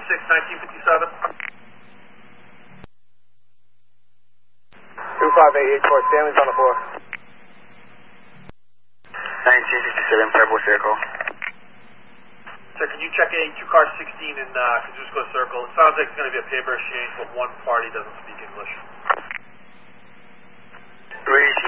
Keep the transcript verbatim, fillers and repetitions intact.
six, nineteen fifty-seven. two five eight eight four, Stanley's on the floor. nineteen fifty-seven, Purple Circle. Sir, can you check a two car sixteen in uh, Kosciuszko Circle? It sounds like it's going to be a paper exchange, but one party doesn't speak English. Ready,